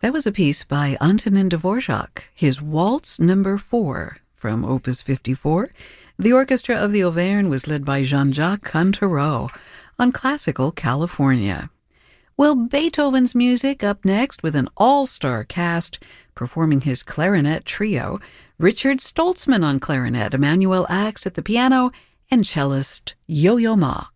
That was a piece by Antonin Dvorak, his Waltz No. 4 from Opus 54. The orchestra of the Auvergne was led by Jean-Jacques Cantereau on Classical California. Well, Beethoven's music up next with an all-star cast performing his clarinet trio, Richard Stoltzman on clarinet, Emanuel Ax at the piano, and cellist Yo-Yo Ma.